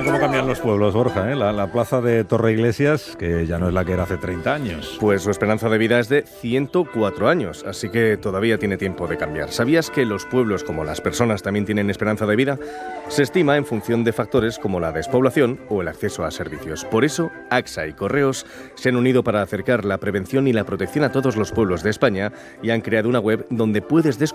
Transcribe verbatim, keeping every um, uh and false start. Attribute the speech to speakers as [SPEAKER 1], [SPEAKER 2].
[SPEAKER 1] Mira cómo cambian los pueblos, Borja, ¿eh? La, la plaza de Torreiglesias, que ya no es la que era hace treinta años.
[SPEAKER 2] Pues su esperanza de vida es de ciento cuatro años, así que todavía tiene tiempo de cambiar. ¿Sabías que los pueblos, como las personas, también tienen esperanza de vida? Se estima en función de factores como la despoblación o el acceso a servicios. Por eso, AXA y Correos se han unido para acercar la prevención y la protección a todos los pueblos de España y han creado una web donde puedes descubrir